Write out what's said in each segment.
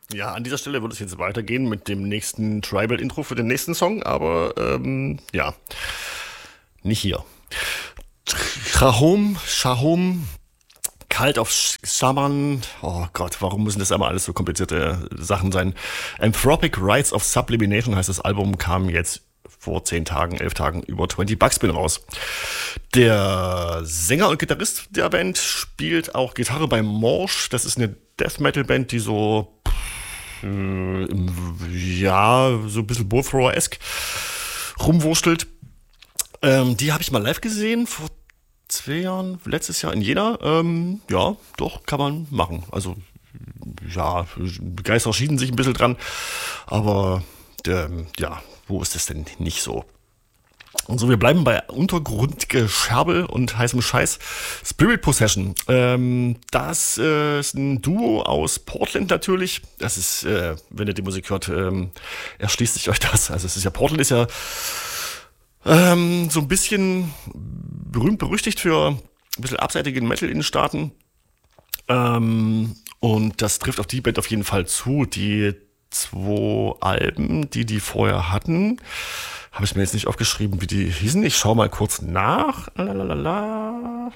Ja, an dieser Stelle würde es jetzt weitergehen mit dem nächsten Tribal-Intro für den nächsten Song, aber ja, nicht hier. Shahom, Kalt auf Shaman. Oh Gott, warum müssen das immer alles so komplizierte Sachen sein? Anthropic Rites of Sublimination heißt das Album, kam jetzt vor 10 Tagen, 11 Tagen über 20 Bucks raus. Der Sänger und Gitarrist der Band spielt auch Gitarre bei Morsch. Das ist eine Death Metal Band, die so ja, so ein bisschen Bowthrower-esque rumwurstelt. Die habe ich mal live gesehen vor 2 Jahren, letztes Jahr in Jena. Ja, doch, kann man machen. Also, ja, Geister schieden sich ein bisschen dran, aber ja, wo ist das denn nicht so? Und so, wir bleiben bei Untergrundgescherbel und heißem Scheiß. Spirit Possession. Das ist ein Duo aus Portland natürlich. Das ist, wenn ihr die Musik hört, erschließt sich euch das. Also es ist ja, Portland ist ja so ein bisschen berühmt berüchtigt für ein bisschen abseitigen Metal in den Staaten. Und das trifft auf die Band auf jeden Fall zu. Die 2 Alben, die vorher hatten, habe ich mir jetzt nicht aufgeschrieben, wie die hießen. Ich schaue mal kurz nach. Lalalala.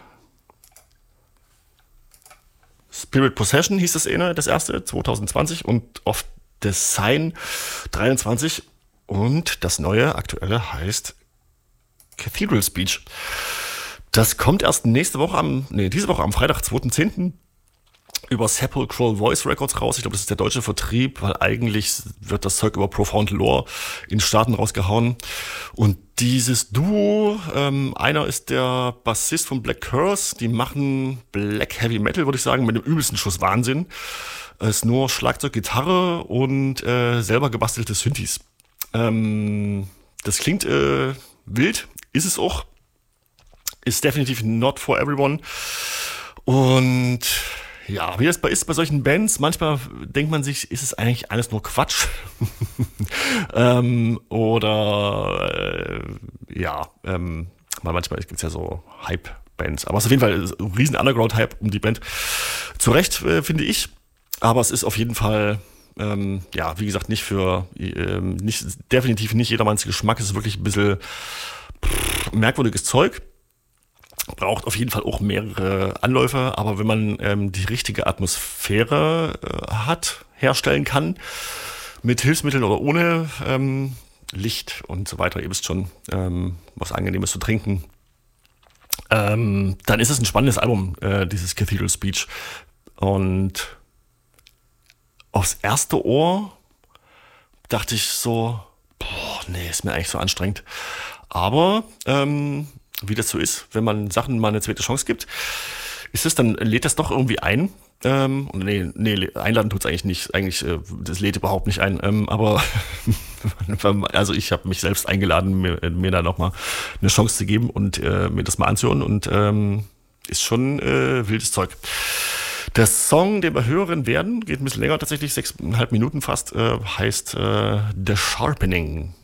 Spirit Possession hieß das erste, 2020, und Of the Sign 23. Und das neue, aktuelle heißt Cathedral Speech. Das kommt erst diese Woche am Freitag, 2.10. über Sepulchral Voice Records raus. Ich glaube, das ist der deutsche Vertrieb, weil eigentlich wird das Zeug über Profound Lore in Staaten rausgehauen. Und dieses Duo, einer ist der Bassist von Black Curse, die machen Black Heavy Metal, würde ich sagen, mit dem übelsten Schuss Wahnsinn. Es ist nur Schlagzeug, Gitarre und selber gebastelte Synthes. Das klingt wild, ist es auch. Ist definitiv not for everyone. Und ja, wie das ist bei solchen Bands, manchmal denkt man sich, ist es eigentlich alles nur Quatsch? Weil manchmal gibt es ja so Hype-Bands. Aber es ist auf jeden Fall ein riesen Underground-Hype um die Band. Zu Recht, finde ich. Aber es ist auf jeden Fall, ja, wie gesagt, definitiv nicht jedermanns Geschmack. Es ist wirklich ein bisschen merkwürdiges Zeug. Braucht auf jeden Fall auch mehrere Anläufe, aber wenn man die richtige Atmosphäre herstellen kann, mit Hilfsmitteln oder ohne Licht und so weiter, ihr wisst schon, was Angenehmes zu trinken, dann ist es ein spannendes Album, dieses Cathedral Speech. Und aufs erste Ohr dachte ich so, boah, nee, ist mir eigentlich so anstrengend. Aber wie das so ist, wenn man Sachen mal eine zweite Chance gibt, lädt das doch irgendwie ein. Einladen tut's eigentlich nicht. Eigentlich, das lädt überhaupt nicht ein. Aber also ich habe mich selbst eingeladen, mir da nochmal eine Chance zu geben und mir das mal anzuhören. Und ist schon wildes Zeug. Der Song, den wir hören werden, geht ein bisschen länger tatsächlich, 6,5 Minuten fast, heißt The Sharpening.